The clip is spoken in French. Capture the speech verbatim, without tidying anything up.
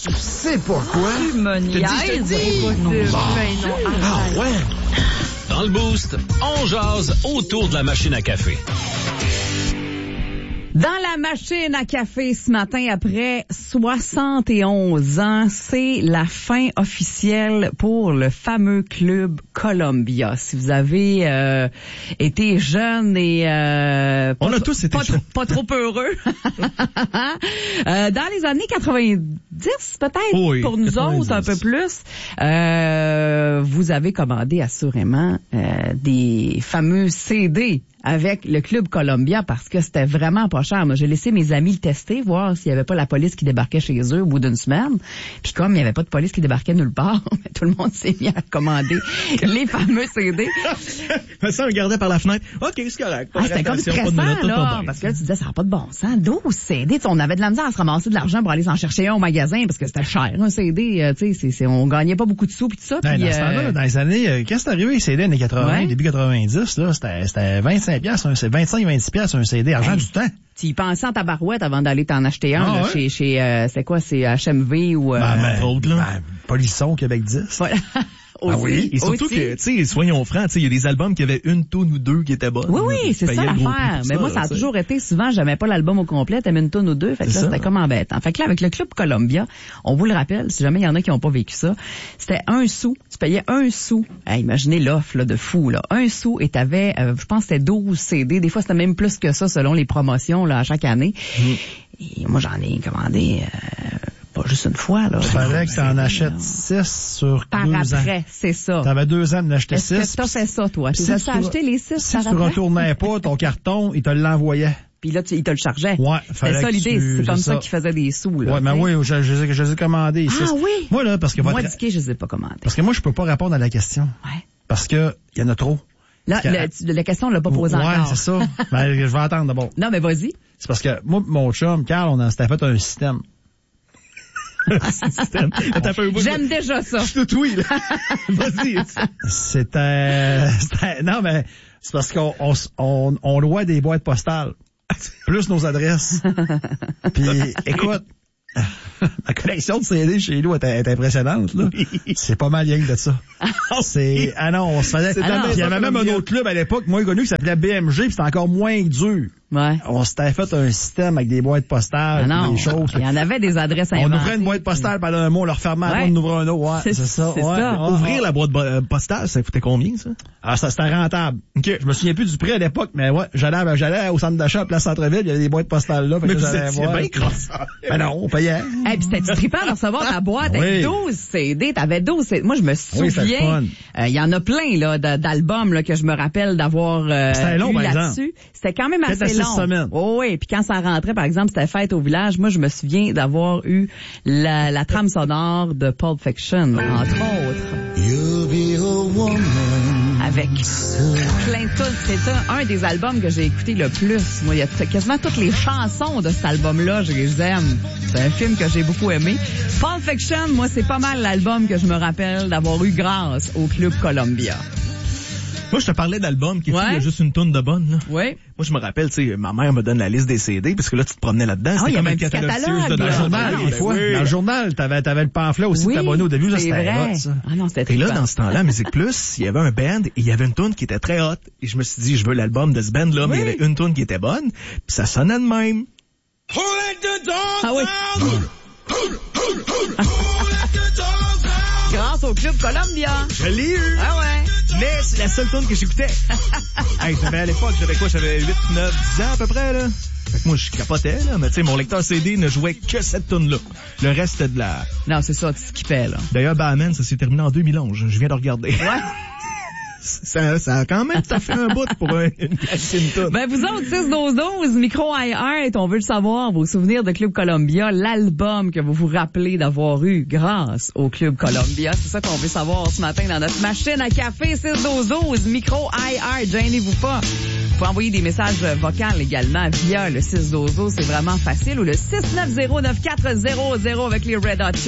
Tu sais pourquoi? Tu me niaises. Écoute, Non, ben bon. non, Ah arrête. ouais? Dans le Boost, on jase autour de la machine à café. Dans la machine à café ce matin, après soixante et onze ans, c'est la fin officielle pour le fameux club Columbia. Si vous avez euh, été jeune et euh, On pas, a tous été pas, jeunes. trop, pas trop heureux, euh, dans les années quatre-vingt-dix peut-être, Oui, pour nous quatre-vingt-dix. autres un peu plus, euh, vous avez commandé assurément euh, des fameux C D avec le Club Columbia parce que c'était vraiment pas cher. Moi, j'ai laissé mes amis le tester, voir s'il y avait pas la police qui débarquait chez eux au bout d'une semaine. Puis comme il y avait pas de police qui débarquait nulle part, tout le monde s'est mis à commander les fameux C D. Ça, on regardait par la fenêtre. OK, c'est correct. Pas Ah, de c'était comme rétention, stressant, pas de notes, tout là, va bien. parce que là, tu disais, ça n'a pas de bon sens. douze C D, tu sais, on avait de la misère à se ramasser de l'argent pour aller s'en chercher un au magasin, parce que c'était cher, un C D, euh, tu sais, c'est, c'est, on gagnait pas beaucoup de sous, puis tout ça. Ben, puis, dans ce temps-là, euh, dans les années, euh, qu'est-ce qui est arrivé, les C D, années quatre-vingts, Ouais. début quatre-vingt-dix, là, c'était, c'était vingt-cinq piastres, un- c'est vingt-cinq, vingt-six piastres, un C D, argent Hey. du temps. tu y pensais en tabarouette avant d'aller t'en acheter un, Ah, là, ouais? chez, chez, euh, c'est quoi, c'est H M V ou, euh, Ben, ben, autres, là. ben, Polisson, Québec dix. voilà. Ah oui? Et surtout aussi. que, tu sais, soyons francs, tu sais, il y a des albums qui avaient une toune ou deux qui étaient bonnes. Oui, oui, Tu c'est payais ça le gros prix l'affaire. pour Mais moi, là, ça a tu sais. toujours été, souvent, j'aimais pas l'album au complet, t'aimais une tonne ou deux, fait que C'est là, ça. c'était comme embêtant. Fait que là, avec le Club Columbia, on vous le rappelle, si jamais il y en a qui n'ont pas vécu ça, c'était un sou, tu payais un sou. Hey, imaginez l'offre là, de fou, là. Un sou et t'avais, euh, je pense que c'était douze C D, des fois c'était même plus que ça selon les promotions là, à chaque année. Et moi, j'en ai commandé euh, pas juste une fois, là. Il fallait que C'est- t'en achètes six sur Par deux après, ans. c'est ça. T'avais deux ans de l'acheter Est-ce six. que t'as fait ça, toi? Tu si as tu- acheté les six Si par tu après? retournais pas ton carton, il te l'envoyait. Puis là, tu, il te le chargeait. Ouais, C'était fallait ça que l'idée. tu- C'est comme c'est ça ça. qu'ils faisaient des sous, là. Ouais, mais tu sais. oui, je, je, je, je les ai commandés. Ah six. oui? Moi, là, parce que Moi, votre... Dicky, je les ai pas commandés. Parce que moi, je peux pas répondre à la question. Ouais. Parce que il y en a trop. Là, Parce que- le- tu- la question, on l'a pas posée ouais, encore. c'est ça. Ben, je vais attendre d'abord. Non, mais vas-y. C'est parce que moi, pis mon chum, Carl, on a, s'était fait un système. Système. T'as fait un bout de- J'aime déjà ça. tout oui, là. Vas-y. C'était, c'était- non, mais c'est parce qu'on, on, s- on, on louait des boîtes postales. Plus nos adresses. Puis, écoute, la collection de C D chez nous est, est impressionnante, là. C'est pas mal rien que de ça. C'est, ah non, on se faisait, C'est Puis ah non, il y avait même un autre club à l'époque, moins connu, qui s'appelait B M G, puis c'était encore moins dur. Ouais. On s'était fait un système avec des boîtes postales, Ah non. des choses. Il y en avait des adresses On inventées. ouvrait une boîte postale pendant un mois, on le refermait, Ouais. après on ouvrait un autre. Ouais, C'est- c'est ça. c'est ouais. ça. Ah, Ouvrir ah. la boîte bo- euh, postale, ça coûtait combien, ça? Ah, ça, c'était rentable. OK. Je me souviens plus du prix à l'époque, mais ouais, j'allais, ben, j'allais au centre d'achat à Place Centre-Ville, il y avait des boîtes postales là. fait Mais que vous j'allais étiez voir. bien crossant. Ben non, on payait. Et puis c'était trippant de recevoir ta boîte Oui. avec douze C D. T'avais douze C D. Moi, je me Oui, c'était le souviens. fun. euh, Il y en a plein là de- d'albums là, que je me rappelle d'avoir euh, C'était long, lu par exemple. là-dessus. C'était quand même Peut-être assez à six long. semaines. Oh, oui. Puis quand ça rentrait, par exemple, c'était fête au village. Moi, je me souviens d'avoir eu la, la trame sonore de Pulp Fiction, entre autres. You'll be a woman. Avec plein de tunes. C'est un, un des albums que j'ai écouté le plus. Moi, il y a t- quasiment toutes les chansons de cet album-là, je les aime. C'est un film que j'ai beaucoup aimé. Pulp Fiction, moi, c'est pas mal l'album que je me rappelle d'avoir eu grâce au Club Columbia. Moi, je te parlais d'albums qui, tu sais, Ouais. il y a juste une toune de bonne, là. Oui. Moi, je me rappelle, tu sais, ma mère me donne la liste des C D, parce que là, tu te promenais là-dedans. Ah, C'était il y comme avait un un petit catalogue catalogue, Sears de Dans là. le dans journal, Ah, des ben fois. oui. Dans le journal, t'avais, t'avais le pamphlet aussi Oui, de t'abonner au début, là, c'est c'était vrai. hot, ça. Ah non, c'était Et là, trippant. dans ce temps-là, à Musique Plus, il y avait un band et il y avait une tune qui était très hot. Et je me suis dit, je veux l'album de ce band-là, mais il y avait une tune qui était bonne. Puis ça sonnait de même. Ah oui. Grâce au Club Columbia. Je l'ai eu. Ah ouais. Mais c'est la seule tune que j'écoutais. Hey, j'avais à l'époque, j'avais quoi? J'avais huit, neuf, dix ans à peu près, là. Fait que moi, je capotais, là. Mais tu sais, mon lecteur C D ne jouait que cette tune-là. Le reste, c'était de la... Non, c'est ça, tu skippais, là. D'ailleurs, Batman, ça s'est terminé en deux mille onze. Je viens de regarder. Ouais. Ça, ça a quand même, ça fait un bout pour un- une, une tune. Ben, vous autres, six douze douze, Micro iHeart, on veut le savoir, vos souvenirs de Club Columbia, l'album que vous vous rappelez d'avoir eu grâce au Club Columbia. C'est ça qu'on veut savoir ce matin dans notre machine à café six douze douze, Micro iHeart, gênez-vous pas. Vous pouvez envoyer des messages vocaux également via le six douze douze, c'est vraiment facile, ou le six neuf zéro neuf quatre zéro zéro avec les Red Hot